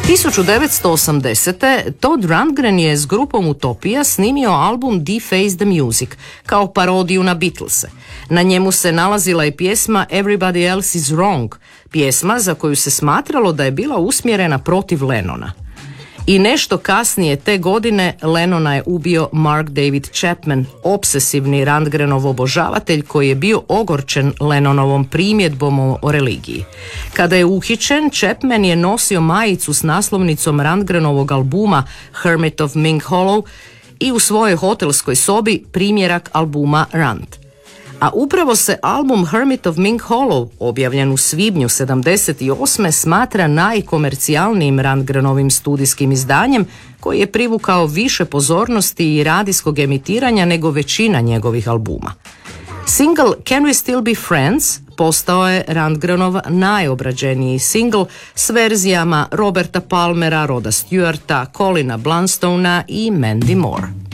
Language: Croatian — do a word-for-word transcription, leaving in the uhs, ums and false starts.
tisuću devetsto osamdesete. Todd Rundgren je s grupom Utopia snimio album Deface the Music kao parodiju na Beatlese. Na njemu se nalazila i pjesma Everybody Else is Wrong, pjesma za koju se smatralo da je bila usmjerena protiv Lennona. I nešto kasnije te godine Lennona je ubio Mark David Chapman, obsesivni Rundgrenov obožavatelj koji je bio ogorčen Lennonovom primjedbom o religiji. Kada je uhićen, Chapman je nosio majicu s naslovnicom Rundgrenovog albuma Hermit of Mink Hollow i u svojoj hotelskoj sobi primjerak albuma Rund. A upravo se album Hermit of Mink Hollow, objavljen u svibnju sedamdeset osme. smatra najkomercijalnijim Rundgrenovim studijskim izdanjem koji je privukao više pozornosti i radijskog emitiranja nego većina njegovih albuma. Single Can We Still Be Friends postao je Rundgrenov najobrađeniji single s verzijama Roberta Palmera, Roda Stewarta, Colina Blunstona i Mandy Moore.